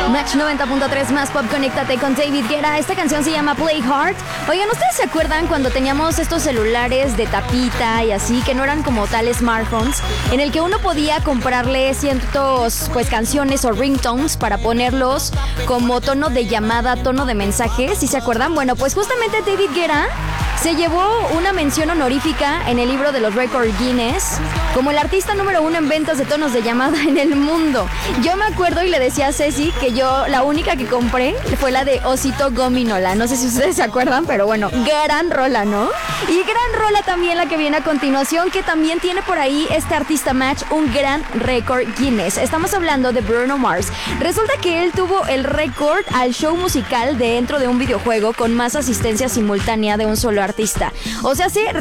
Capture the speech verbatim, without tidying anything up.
Match noventa punto tres más pop, conéctate con David Guetta. Esta canción se llama Play Hard. Oigan, ¿ustedes se acuerdan cuando teníamos estos celulares de tapita y así, que no eran como tal smartphones, en el que uno podía comprarle cientos pues canciones o ringtones para ponerlos como tono de llamada, tono de mensaje? ¿Sí se acuerdan? Bueno, pues justamente David Guetta se llevó una mención honorífica en el libro de los Record Guinness como el artista número uno en ventas de tonos de llamada en el mundo. Yo me acuerdo y le decía a Ceci que yo la única que compré fue la de Osito Gominola. No sé si ustedes se acuerdan, pero bueno, gran rola, ¿no? Y gran rola también la que viene a continuación, que también tiene por ahí este artista Match un gran récord Guinness. Estamos hablando de Bruno Mars. Resulta que él tuvo el récord al show musical dentro de un videojuego con más asistencia simultánea de un solo artista. O sea, sí,